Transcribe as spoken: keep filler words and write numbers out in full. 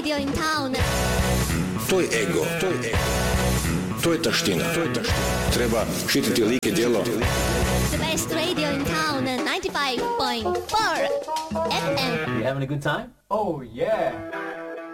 radio in town. To je ego, to je ego. To je taština, to je taština. Treba štititi lik i djelo. The best radio in town, ninety-five point four F M. You having a good time? Oh yeah.